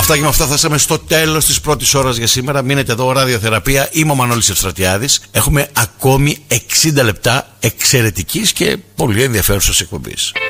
Αυτά και με αυτά φτάσαμε στο τέλος της πρώτης ώρας για σήμερα. Μείνετε εδώ, ραδιοθεραπεία. Είμαι ο Μανώλης Ευστρατιάδης. Έχουμε ακόμη 60 λεπτά εξαιρετικής και πολύ ενδιαφέρουσας εκπομπής.